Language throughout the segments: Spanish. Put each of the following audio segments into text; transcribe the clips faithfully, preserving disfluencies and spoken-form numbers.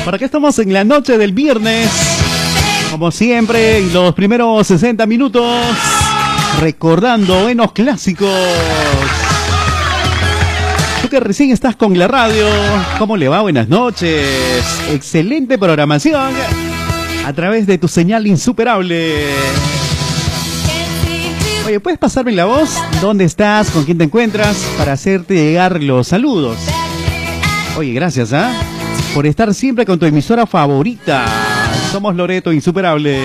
Por acá estamos en la noche del viernes. Como siempre, en los primeros sesenta minutos, recordando buenos clásicos. Tú que recién estás con la radio, ¿cómo le va? Buenas noches. Excelente programación a través de tu señal insuperable. Oye, ¿puedes pasarme la voz? ¿Dónde estás? ¿Con quién te encuentras? Para hacerte llegar los saludos. Oye, gracias, ¿ah? ¿eh? Por estar siempre con tu emisora favorita. Somos Loreto Insuperable.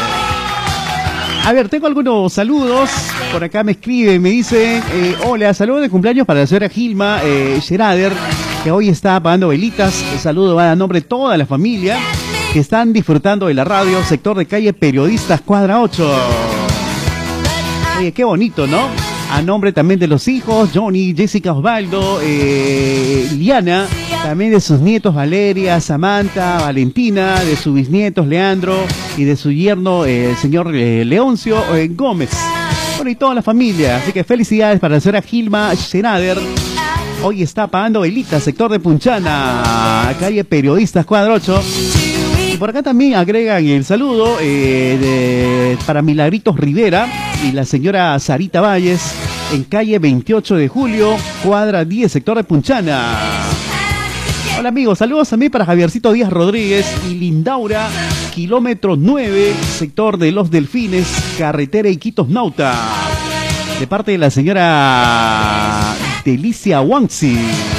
A ver, tengo algunos saludos. Por acá me escribe, me dice, eh, hola, saludos de cumpleaños para la señora Gilma eh, Scherader, que hoy está apagando velitas. El saludo va a nombre de toda la familia que están disfrutando de la radio, sector de calle Periodistas, cuadra ocho. Oye, qué bonito, ¿no? A nombre también de los hijos, Johnny, Jessica Osvaldo, eh, Liana, también de sus nietos Valeria, Samantha, Valentina, de sus bisnietos Leandro y de su yerno, eh, el señor eh, Leoncio eh, Gómez. Bueno, y toda la familia. Así que felicidades para la señora Gilma Scherader. Hoy está apagando velitas, sector de Punchana, calle Periodistas, cuadra ocho. Y por acá también agregan el saludo eh, de, para Milagritos Rivera y la señora Sarita Valles en calle veintiocho de julio, cuadra diez, sector de Punchana. Hola amigos, saludos también para Javiercito Díaz Rodríguez y Lindaura, kilómetro nueve, sector de Los Delfines, carretera Iquitos Nauta, de parte de la señora Delicia Wanxi.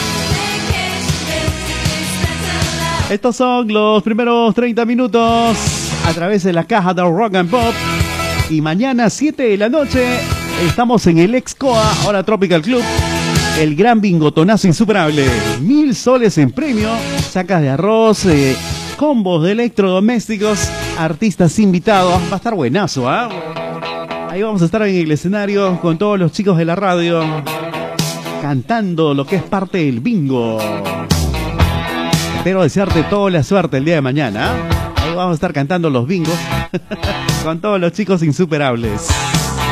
Estos son los primeros treinta minutos a través de la caja de Rock and Pop. Y mañana, siete de la noche, estamos en el Excoa, ahora Tropical Club. El gran bingotonazo insuperable. Mil soles en premio, sacas de arroz, eh, combos de electrodomésticos, artistas invitados. Va a estar buenazo, ¿ah? ¿eh? Ahí vamos a estar en el escenario con todos los chicos de la radio, cantando lo que es parte del bingo. Espero desearte toda la suerte el día de mañana. Ahí vamos a estar cantando los bingos con todos los chicos insuperables.